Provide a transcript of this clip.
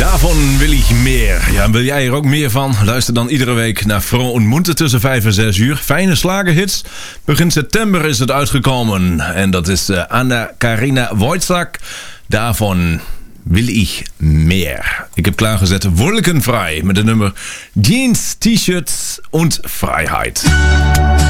Daarvan wil ik meer. Ja, wil jij er ook meer van? Luister dan iedere week naar Vroom en Munter tussen 5 en 6 uur. Fijne slagerhits. Begin september is het uitgekomen. En dat is Anna-Karina Wojcik. Daarvan wil ik meer. Ik heb klaargezet Wolkenfrei met de nummer Jeans, T-shirts en Vrijheid.